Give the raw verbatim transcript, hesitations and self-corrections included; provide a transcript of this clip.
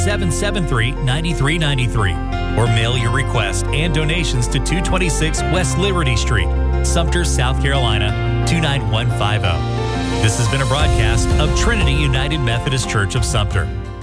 seven seven three, nine three nine three or mail your request and donations to two twenty-six West Liberty Street, Sumter, South Carolina, two nine one five zero. This has been a broadcast of Trinity United Methodist Church of Sumter.